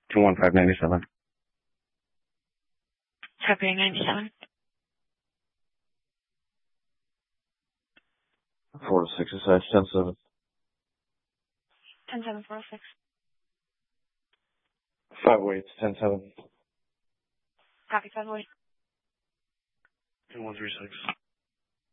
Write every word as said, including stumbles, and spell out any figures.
two one five ninety-seven. February ninety-seven. four to six aside, ten seven. ten seven four oh six. five oh eight, ten seven. Copy five oh eight. two one three six.